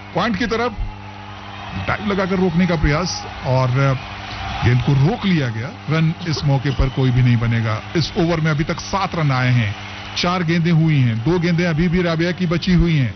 Point की तरफ, dive लगाकर रोकने का प्रयास और गेंद को रोक लिया गया। रन इस मौके पर कोई भी नहीं बनेगा। इस ओवर में अभी तक 7 रन आए हैं, 4 गेंदें हुई हैं, 2 गेंदें अभी भी राबिया की बची हुई हैं।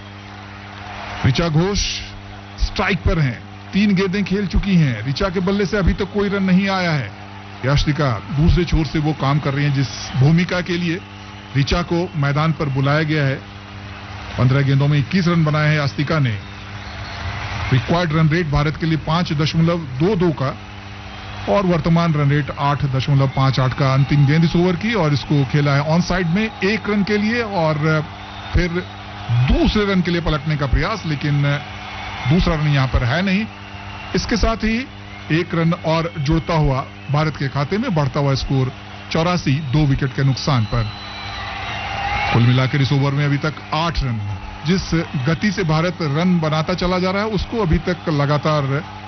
ऋचा घोष स्ट्राइक पर हैं, 3 गेंदें खेल चुकी हैं। ऋचा के बल्ले से अभी तक कोई रन नहीं आया है। यास्तिका दूसरे छोर से वो काम कर रही हैं जिस भूमिका के लिए ऋचा को मैदान पर बुलाया गया है। 15 गेंदों में 21 रन बनाए हैं यास्तिका ने। रिक्वायर्ड रन रेट भारत के लिए 5.22 का और वर्तमान रन रेट 8.58 का। अंतिम गेंद इस ओवर की और इसको खेला है ऑन साइड में 1 रन के लिए और फिर दूसरे रन के लिए पलटने का प्रयास, लेकिन दूसरा रन यहां पर है नहीं। इसके साथ ही 1 रन और जुड़ता हुआ भारत के खाते में, बढ़ता हुआ स्कोर 84, 2 विकेट के नुकसान पर। कुल मिलाकर इस ओवर में अभी तक 8 रन। जिस गति से भारत रन बनाता चला जा रहा है उसको अभी तक लगातार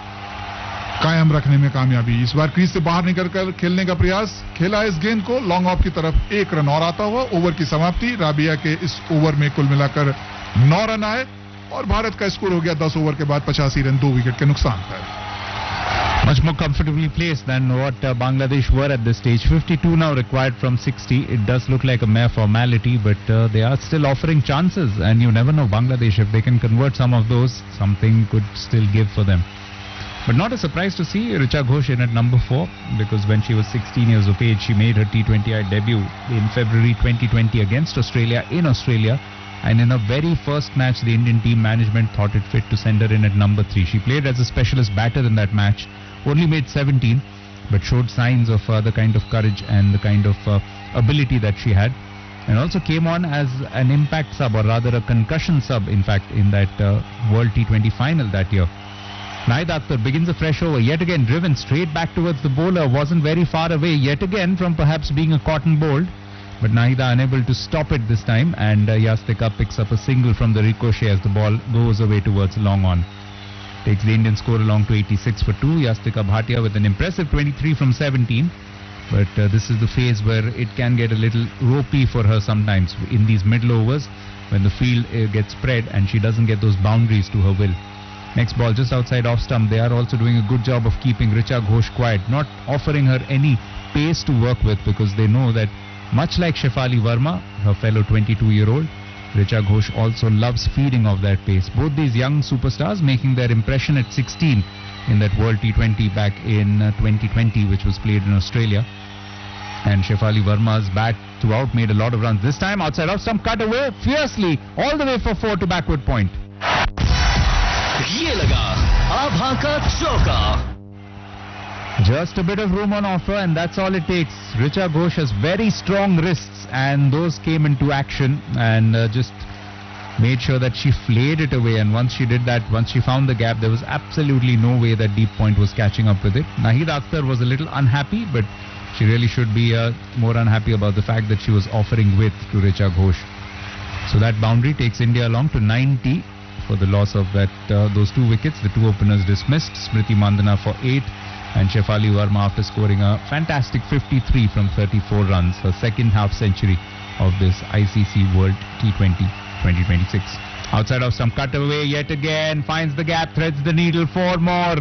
कायम रखने में कामयाबी। इस बार क्रीज से बाहर निकलकर खेलने का प्रयास, खेला इस गेंद को लॉन्ग ऑफ की तरफ, 1 रन और आता हुआ ओवर की समाप्ति। राबिया के इस ओवर में कुल मिलाकर 9 रन आए और भारत का स्कोर हो गया 10 ओवर के बाद 85 रन, 2 विकेट के नुकसान पर। Much more comfortably placed than what Bangladesh were at this stage. 52 now required from 60. It does look like a mere formality, but they are still offering chances, and you never know, Bangladesh, if they can convert some of those, something could still give for them. But not a surprise to see Richa Ghosh in at number 4, because when she was 16 years of age, she made her T20I debut in February 2020 against Australia in Australia. And in her very first match, the Indian team management thought it fit to send her in at number 3. She played as a specialist batter in that match, only made 17, but showed signs of the kind of courage and the kind of ability that she had. And also came on as an impact sub, or rather a concussion sub, in fact, in that World T20 final that year. Nahida Akhtar begins a fresh over, yet again driven straight back towards the bowler, wasn't very far away yet again from perhaps being a cotton bowled. But Nahida unable to stop it this time, and Yastika picks up a single from the ricochet as the ball goes away towards long on. Takes the Indian score along to 86 for 2. Yastika Bhatia with an impressive 23 from 17. But this is the phase where it can get a little ropey for her sometimes in these middle overs when the field gets spread and she doesn't get those boundaries to her will. Next ball just outside off stump. They are also doing a good job of keeping Richa Ghosh quiet, not offering her any pace to work with, because they know that much like Shefali Verma, her fellow 22-year-old, Richa Ghosh also loves feeding off that pace. Both these young superstars making their impression at 16 in that World T20 back in 2020, which was played in Australia. And Shefali Verma's bat throughout made a lot of runs. This time outside off stump, cut away fiercely all the way for 4 to backward point. ये लगा आभा का चौका. Just a bit of room on offer, and that's all it takes. Richa Ghosh has very strong wrists, and those came into action and just made sure that she flayed it away. And once she did that, once she found the gap, there was absolutely no way that deep point was catching up with it. Nahida Akhtar was a little unhappy, but she really should be more unhappy about the fact that she was offering width to Richa Ghosh. So that boundary takes India along to 90 for the loss of those 2 wickets. The 2 openers dismissed. Smriti Mandana for 8. And Shefali Verma after scoring a fantastic 53 from 34 runs, her second half century of this ICC World T20 2026. Outside of some cutaway yet again, finds the gap, threads the needle, 4 more.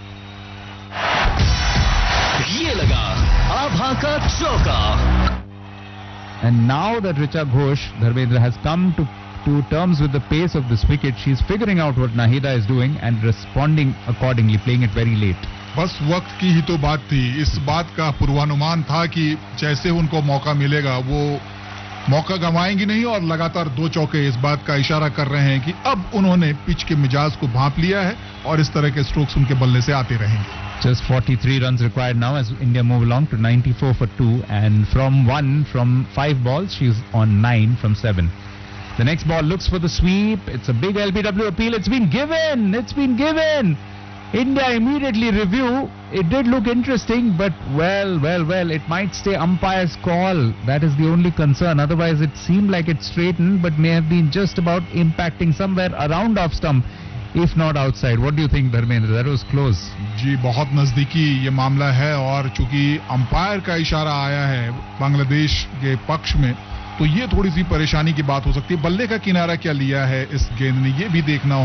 ये लगा आभा का चौका. And now that Richa Ghosh, Dharmendra, has come to terms with the pace of this wicket, she's figuring out what Nahida is doing and responding accordingly, playing it very late. बस वक्त की ही तो बात थी. इस बात का पूर्वानुमान था कि जैसे उनको मौका मिलेगा वो मौका गंवाएंगी नहीं, और लगातार 2 चौके इस बात का इशारा कर रहे हैं कि अब उन्होंने पिच के मिजाज को भांप लिया है और इस तरह के स्ट्रोक्स उनके बल्ले से आते रहेंगे. Just 43 runs required now as India move along to 94 for 2, and from 5 balls she's on 9 from 7. The next ball looks for the sweep. It's a big LBW appeal. It's been given. It's been given. India immediately review. It did look interesting, but well, it might stay umpire's call. That is the only concern. Otherwise, it seemed like it straightened, but may have been just about impacting somewhere around off stump, if not outside. What do you think, Dharmendra? That was close. जी, बहुत नजदीकी ये मामला है, और चूंकि umpire का इशारा आया है बांग्लादेश के पक्ष में, तो ये थोड़ी सी परेशानी की बात हो सकती है. बल्ले का किनारा क्या लिया है इस गेंद ने, ये भी देखना